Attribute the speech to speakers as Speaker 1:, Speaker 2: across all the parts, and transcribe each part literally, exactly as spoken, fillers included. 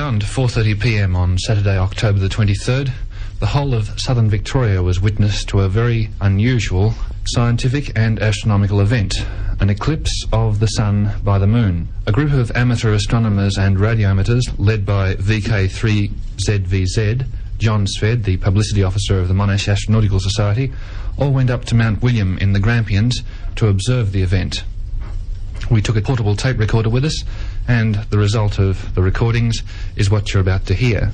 Speaker 1: around four thirty p m on Saturday, October the twenty-third, the whole of southern Victoria was witness to a very unusual scientific and astronomical event, an eclipse of the sun by the moon. A group of amateur astronomers and radiometers, led by V K three Z V Z, John Sved, the publicity officer of the Monash Astronautical Society, all went up to Mount William in the Grampians to observe the event. We took a portable tape recorder with us, and the result of the recordings is what you're about to hear.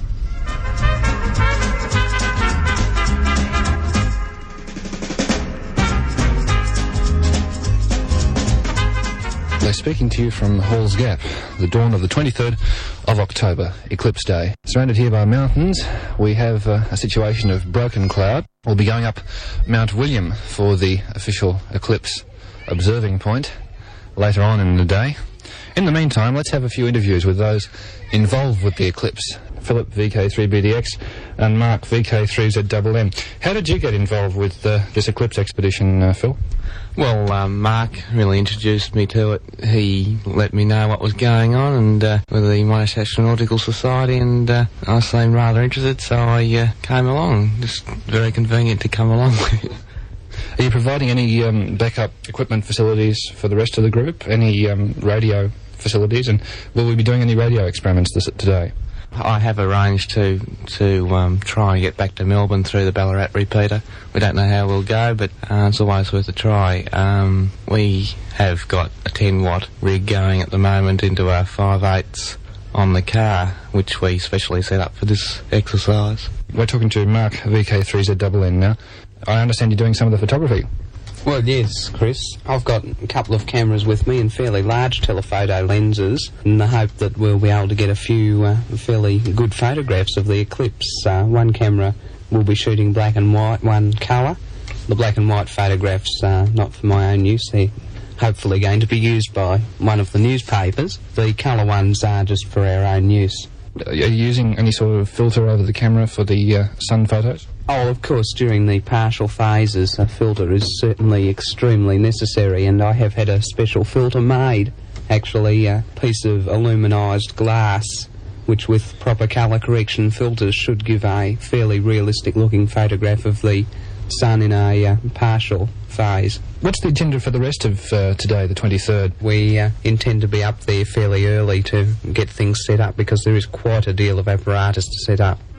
Speaker 1: We're speaking to you from Halls Gap, the dawn of the twenty-third of October, Eclipse Day. Surrounded here by mountains, we have uh, a situation of broken cloud. We'll be going up Mount William for the official eclipse observing point later on in the day. In the meantime, let's have a few interviews with those involved with the eclipse. Philip, V K three B D X, and Mark, V K three Z N N. How did you get involved with uh, this eclipse expedition, uh, Phil?
Speaker 2: Well, um, Mark really introduced me to it. He let me know what was going on and uh, with the Monash Astronautical Society, and uh, I seemed rather interested, so I uh, came along. Just very convenient to come along with.
Speaker 1: Are you providing any um, backup equipment facilities for the rest of the group? Any um, radio facilities? And will we be doing any radio experiments this, today?
Speaker 2: I have arranged to to um, try and get back to Melbourne through the Ballarat repeater. We don't know how we'll go, but uh, it's always worth a try. Um, we have got a ten watt rig going at the moment into our five eighths on the car, which we specially set up for this exercise.
Speaker 1: We're talking to Mark, V K three Z N N now. I understand you're doing some of the photography.
Speaker 3: Well, yes, Chris. I've got a couple of cameras with me and fairly large telephoto lenses, in the hope that we'll be able to get a few uh, fairly good photographs of the eclipse. Uh, one camera will be shooting black and white, one colour. The black and white photographs are not for my own use. They're hopefully going to be used by one of the newspapers. The colour ones are just for our own use.
Speaker 1: Are you using any sort of filter over the camera for the uh, sun photos?
Speaker 3: Oh, of course, during the partial phases, a filter is certainly extremely necessary, and I have had a special filter made, actually a piece of aluminised glass, which with proper colour correction filters should give a fairly realistic-looking photograph of the sun in a uh, partial phase.
Speaker 1: What's the agenda for the rest of uh, today, the twenty-third?
Speaker 3: We uh, intend to be up there fairly early to get things set up, because there is quite a deal of apparatus to set up.